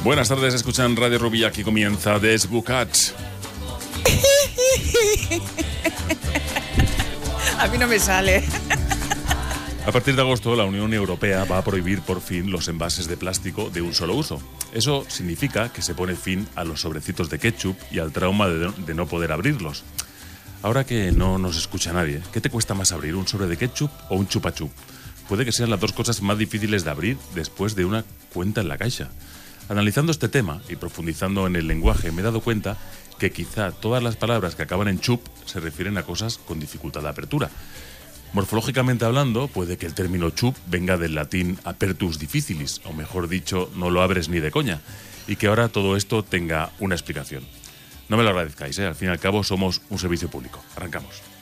Buenas tardes, escuchan Radio Rubí, aquí comienza Desbocats. A mí no me sale. A partir de agosto, la Unión Europea va a prohibir por fin los envases de plástico de un solo uso. Eso significa que se pone fin a los sobrecitos de ketchup y al trauma de no poder abrirlos. Ahora que no nos escucha nadie, ¿qué te cuesta más abrir, un sobre de ketchup o un chupa chup? Puede que sean las dos cosas más difíciles de abrir después de una cuenta en la Caixa. Analizando este tema y profundizando en el lenguaje, me he dado cuenta que quizá todas las palabras que acaban en chup se refieren a cosas con dificultad de apertura. Morfológicamente hablando, puede que el término chup venga del latín apertus difficilis, o mejor dicho, no lo abres ni de coña, y que ahora todo esto tenga una explicación. No me lo agradezcáis, al fin y al cabo somos un servicio público. Arrancamos.